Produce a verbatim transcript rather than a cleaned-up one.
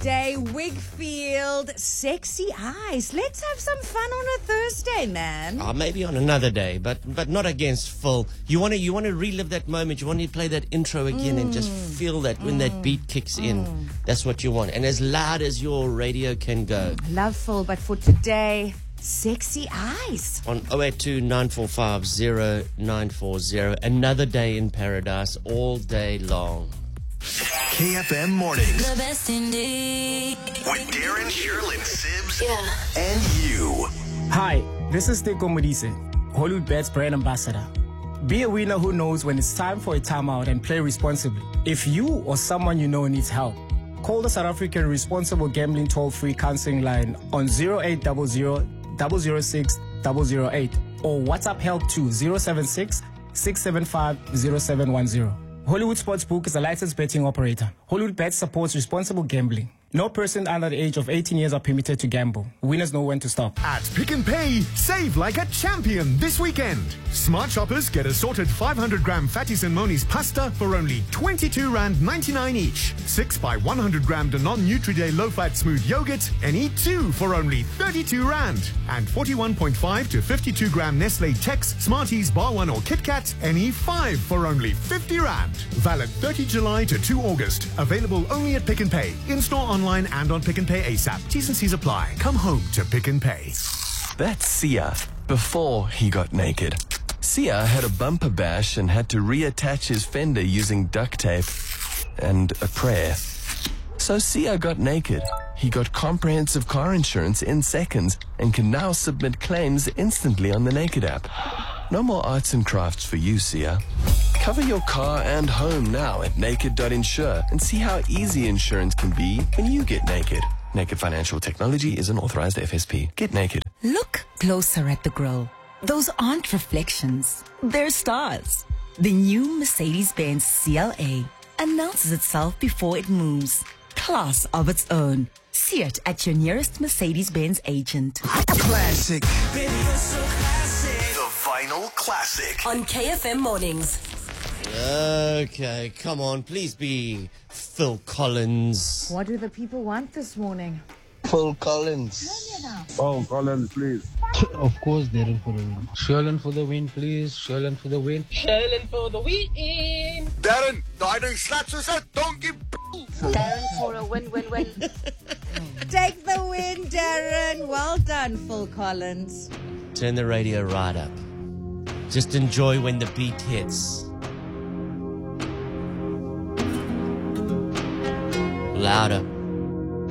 today, Wigfield, Sexy Eyes. Let's have some fun on a Thursday, man. Oh, maybe on another day, but but not against Phil. You want to you want to relive that moment. You want to play that intro again mm. and just feel that when mm. that beat kicks in. Mm. That's what you want. And as loud as your radio can go. Love Phil, but for today, Sexy Eyes. On oh eight two, nine four five, oh nine four oh. Another day in paradise all day long. K F M Mornings. The best indeed. With Darren, Sherlyn, Sibs, yeah. and you. Hi, this is Teko Modise, Hollywood Bet's brand ambassador. Be a winner who knows when it's time for a timeout and play responsibly. If you or someone you know needs help, call the South African Responsible Gambling Toll-Free Counseling Line on zero eight zero zero, zero zero six, zero zero eight or WhatsApp help to zero seven six, six seven five, zero seven one zero. Hollywood Sportsbook is a licensed betting operator. Hollywood Bet supports responsible gambling. No person under the age of eighteen years are permitted to gamble. Winners know when to stop. At Pick n Pay, save like a champion this weekend. Smart shoppers get assorted five hundred gram Fatties and Moni's pasta for only twenty-two rand ninety-nine each. six by one hundred gram Danone Nutri-Day low-fat smooth yogurt, and eat two for only thirty-two rand. And forty-one point five to fifty-two gram Nestle Tex, Smarties, Bar One or Kit Kat, and eat five for only fifty rand. Valid thirtieth July to second August. Available only at Pick n Pay. In-store, online and on Pick n Pay ASAP. T's and C's apply. Come home to Pick n Pay. That's Sia before he got naked. Sia had a bumper bash and had to reattach his fender using duct tape and a prayer. So Sia got naked. He got comprehensive car insurance in seconds and can now submit claims instantly on the Naked app. No more arts and crafts for you, Sia. Cover your car and home now at naked dot insure and see how easy insurance can be when you get naked. Naked Financial Technology is an authorized F S P. Get naked. Look closer at the grill. Those aren't reflections. They're stars. The new Mercedes-Benz C L A announces itself before it moves. Class of its own. See it at your nearest Mercedes-Benz agent. Classic. Baby, you're so classic. The Vinyl Classic. On K F M Mornings. Okay, come on, please be Phil Collins. What do the people want this morning? Phil Collins. Oh, Collins, please. Of course, Darren for the win. Sherlyn for the win, please. Sherlyn for the win. Sherlyn for the win. Darren, daai ding slat soos 'n donkie. Darren for a win, win, win. Take the win, Darren. Well done, Phil Collins. Turn the radio right up. Just enjoy when the beat hits. Louder.